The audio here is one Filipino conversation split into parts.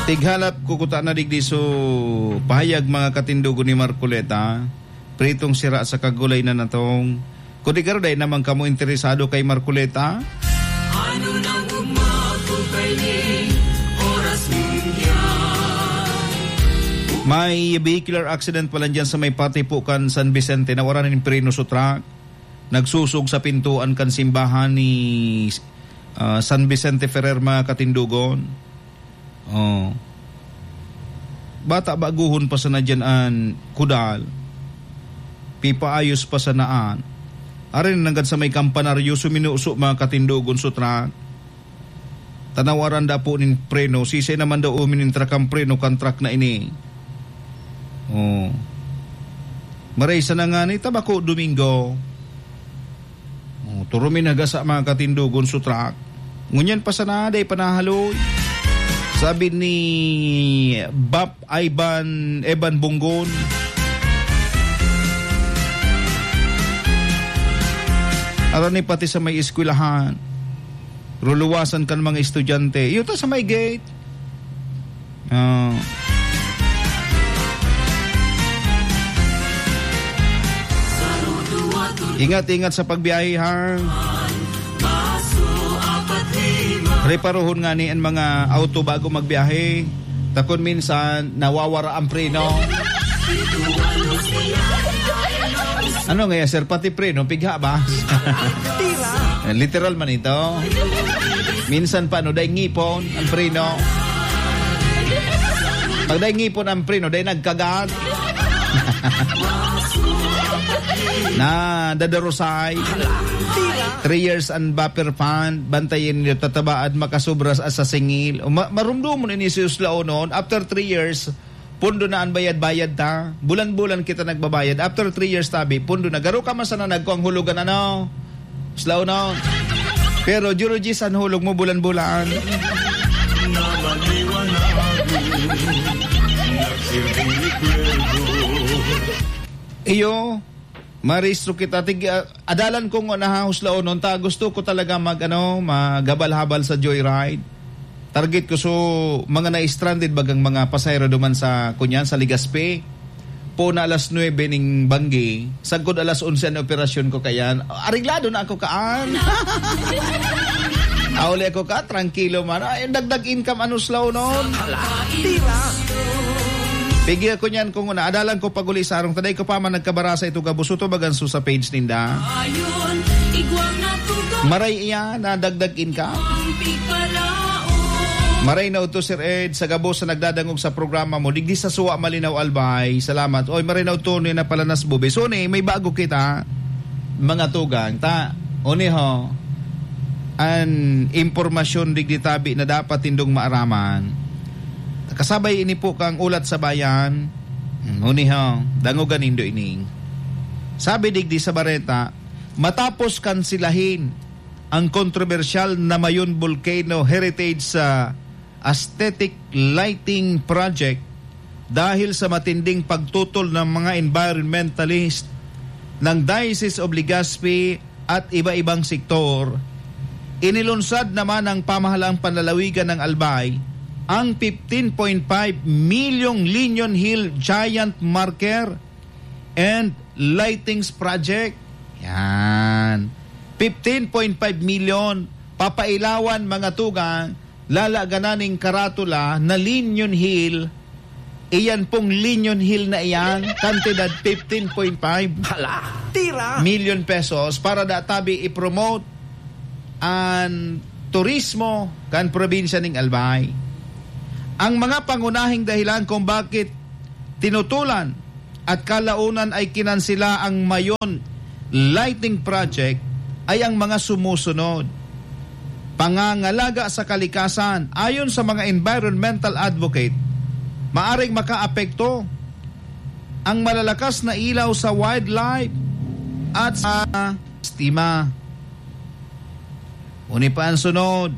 Tighalap kukuta na digdi so pahayag mga katindugo ni Marcoleta, pritong sira sa kagulay na natong. Kung di karoday naman kamo interesado kay Marcoleta, ano nang umagulay ni oras niya. May vehicular accident pala dyan sa may Patipukan, San Vicente, nawaran ng preno sa truck. Nagsusog sa pintuan kan simbahan ni San Vicente Ferrer mga katindugon. Oh. Bata baguhon pa sa nadyanan kudal. Pipaayos pa sa naan. Arin nagad sa may kampanaryo suminuso mga katindugon sa truck. Tanawaran da po nin preno. Sisay naman daw uminintra kang preno kan truck na ini. Oh. Maraysa na nga ni tabako Domingo. Oh, turumin nagasa mga katindugon sa truck. Ngunyan pa sa naday panahaloy. Sabi ni Bap Evan Bunggon, arani pati sa may eskwelahan, ruluwasan kan mga estudyante. Ito sa may gate. Ingat-ingat sa pagbiyahe ha. Reparohon nga ni ang mga auto bago magbiyahe. Takon minsan nawawara ang preno. Ano nga sir, pati preno pigha ba? Literal man ito. Minsan pa no day ngipon ang preno. Pag day ngipon ang preno day nagkagat. Na dadarosay 3 years and buffer fund bantayin niyo tatabaan makasubras as sa singil marumdum mo ni Jesus laonon after 3 years pundo na ang bayad-bayad ta bulan-bulan kita nagbabayad after 3 years tabi pundo na garo ka masana nagkuang hulugan ano laonon pero jurogis ang hulog mo bulan-bulan iyo maristro kita adalan ko nga nahahuslao noon ta gusto ko talaga magabal-habal sa joyride. Target ko so mga na-stranded bagang mga pasahero duman sa kunyan sa Ligaspi. Po na alas 9 ning Banggi, sagod alas 11 ang operasyon ko kayan. Ariglado na ako kaan. Auli ako ka tranquilo man. Ay dagdag income anuslaw noon. Pigi ako niyan kung naadalan ko paguli sa arong taday ko pa man nagkabarasa ito gabusuto baganso sa page ninda. Maray iya na dagdag income. Maray na uto Sir Ed sa gabos sa nagdadangog sa programa mo. Digdi sa suwa malinaw albay. Salamat. Oy maray na uto ni na palanas bube. So ni may bago kita mga tugang ta. Oni ho. An impormasyon digdi tabi na dapat tindong maaraman. Kasabay ini po kang ulat sa bayan. Uniho, dangugan indo ining. Sabi digdi sa Bareta, matapos kansilahin ang kontrobersyal na Mayon Volcano Heritage sa Aesthetic Lighting Project dahil sa matinding pagtutol ng mga environmentalist ng Diocese of Legazpi at iba-ibang sektor, inilunsad naman ang pamahalaang panlalawigan ng Albay ang 15.5 milyong Linion Hill Giant Marker and Lightings Project. Yan. 15.5 million papailawan mga tugang lalagananing karatula na Linion Hill. Iyan pong Linion Hill na iyan, kantidad 15.5 million pesos para databi i-promote ang turismo kan probinsya ng Albay. Ang mga pangunahing dahilan kung bakit tinutulan at kalaunan ay kinansila ang Mayon Lighting Project ay ang mga sumusunod. Pangangalaga sa kalikasan. Ayon sa mga environmental advocate, maaring makaapekto ang malalakas na ilaw sa wildlife at sa estima. Uni pa ang sunod.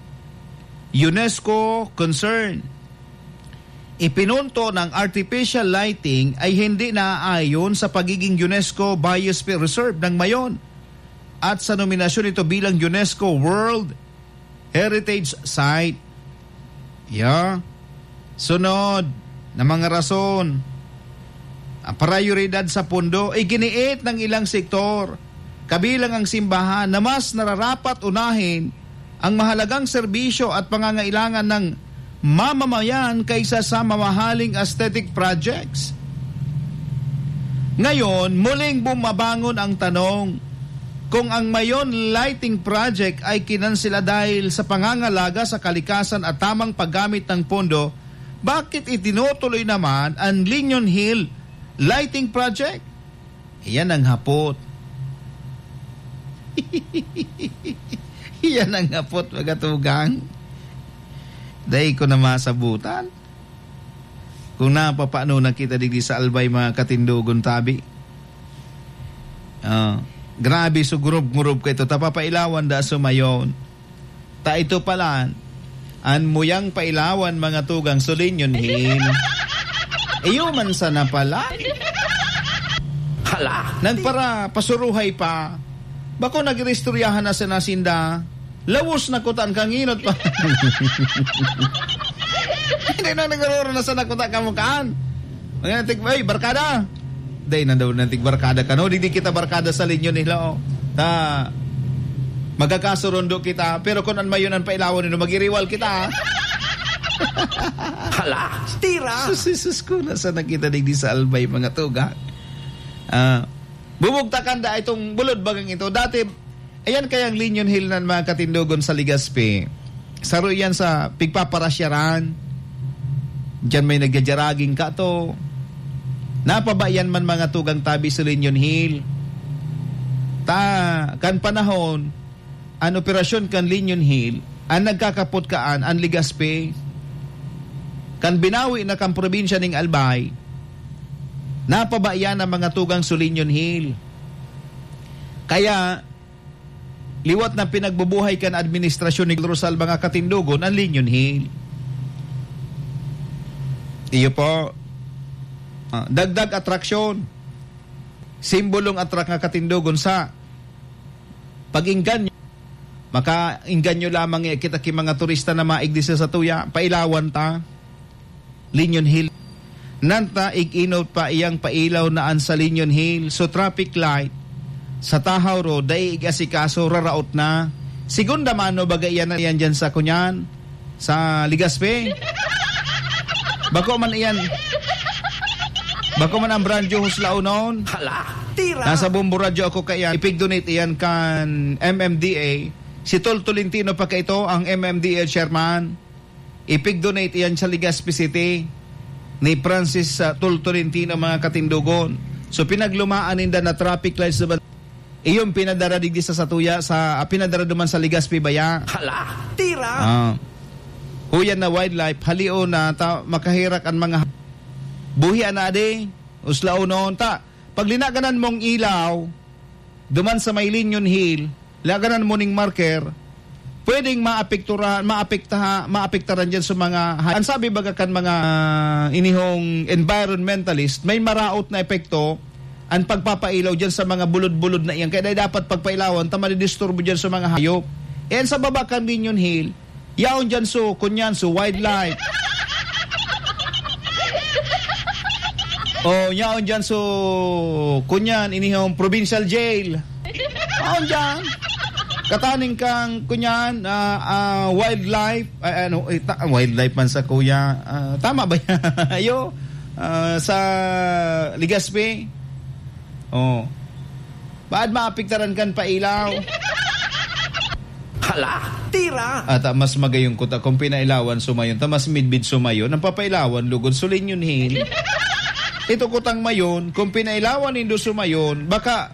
UNESCO concern. Ipinunto ng artificial lighting ay hindi naaayon sa pagiging UNESCO Biosphere Reserve ng Mayon at sa nominasyon ito bilang UNESCO World Heritage Site. Yeah. Sunod na mga rason. Ang prioridad sa pundo ay giniit ng ilang sektor, kabilang ang simbahan na mas nararapat unahin ang mahalagang serbisyo at pangangailangan ng mamamayan kaysa sa mamahaling aesthetic projects. Ngayon, muling bumabangon ang tanong kung ang Mayon Lighting Project ay kinansela dahil sa pangangalaga sa kalikasan at tamang paggamit ng pondo, bakit itinutuloy naman ang Linyon Hill Lighting Project? Iyan ang hapot. Iyan ang hapot, mga tugang. Dahil ko na masabutan. Kung napapaano na kita digdi sa Albay, mga katindugon tabi. Grabe so gurub-gurub ka ito. Tapapailawan da sumayon. Ta ito pala, an muyang pailawan mga tugang Linyon Hill. Iyo man sana pala. Hala. Nagpara pasuruhay pa. Bako nagrestoryahan na sa nasinda. Lawos na kutan kanginot pa. Hindi na nagaruro na sa nakuta kamukaan. Ay, barkada. Day na daw nantig barkada ka. No, di kita barkada sa Linyon Hill. Ta magkakasurundo kita. Pero kung an mayon ang pailawan nino, magiriwal kita. Hala, tira. Susisus ko na sa nakita digdi sa Albay, mga tuga. Bumugtakan da itong bulod bagang ito. Dati, ayan kayang Linyon Hill ng mga katindugon sa Legazpi. Saro yan sa pigpaparasyaran. Diyan may nagjajaraging ka to. Napabayan man mga tugang tabi sa Linyon Hill. Kan panahon, ang operasyon kan Linyon Hill, ang nagkakapot kaan, ang Legazpi. Kan binawi na kang probinsya ng Albay, napabayan ang mga tugang sa Linyon Hill. Kaya, liwat na pinagbubuhay kan administrasyon ni Rosal mga katindugon ang Linyon Hill. Iyo po, dagdag atraksyon, simbolong atrak nga katindugon sa pag-inggan. Maka-inggan nyo lamang kita ki mga turista na maigdi sa tuya, pailawan ta, Linyon Hill. Nanta, ik-inot pa iyang pailaw naan sa Linyon Hill. So traffic light, sa Tahaw Road, dahi igasikaso, raraot na. Segunda mano, bagay yan na yan dyan sa kunyan, sa Legazpi. Bako man iyan, bako man ang Branjo Huslao noon. Hala, tira. Nasa Bumbu Radio ako kaya, ipig-donate iyan kan MMDA. Si Tol Tolentino pa ito, ang MMDA chairman. Ipig-donate iyan sa Legazpi City ni Francis Tol Tolentino mga katindugon. So pinaglumaan ninda na traffic lights naman. Iyong pinadara digdi sa Satuya, sa pinadara naman sa Legazpi Baya. Hala, tira. Huyan na wildlife, halio na makahirak ang mga buhian na ade, uslao noon ta. Pag linaganan mong ilaw, duman sa may Linyon Hill, laganan mo ning marker, pwedeng maapektaran dyan sa mga, ang sabi baga kan mga inihong environmentalist, may maraot na epekto ang pagpapailaw dyan sa mga bulod-bulod na iyan. Kaya dapat pagpailawan, madidisturbo dyan sa mga hayop. And sa baba kan Linyon Hill, yaon dyan so, kunyan so, wildlife. Yaon dyan so, kunyan, inihong provincial jail. Yaon dyan. Kataning kang kunyan wildlife wildlife man sa kuya tama ba yan? Ayo sa Legazpi baad maapektaran kan pailaw. Hala, tira. At mas magayong kuta kung pinailawan sumayon ta mas midbid sumayon ang papailawan lugod sa Linyon Hill. Ito kutang mayon kung pinailawan indo sumayon baka